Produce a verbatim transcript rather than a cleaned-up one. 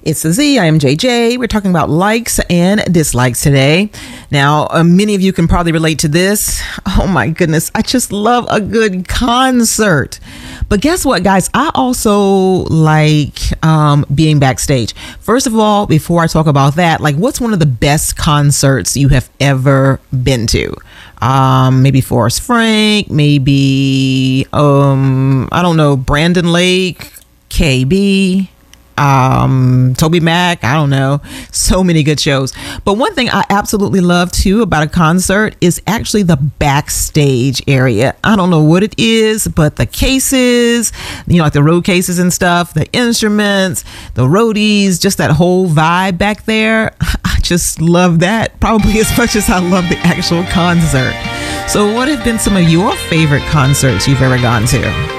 It's the Z. I am J J. We're talking about likes and dislikes today. Now, uh, many of you can probably relate to this. Oh my goodness. I just love a good concert. But guess what, guys? I also like um, being backstage. First of all, before I talk about that, like, what's one of the best concerts you have ever been to? Um, maybe Forrest Frank, maybe, um, I don't know, Brandon Lake, K B, um, Toby Mac. I don't know. So many good shows. But one thing I absolutely love too about a concert is actually the backstage area. I don't know what it is, but the cases, you know, like the road cases and stuff, the instruments, the roadies, just that whole vibe back there. I just love that probably as much as I love the actual concert. So what have been some of your favorite concerts you've ever gone to?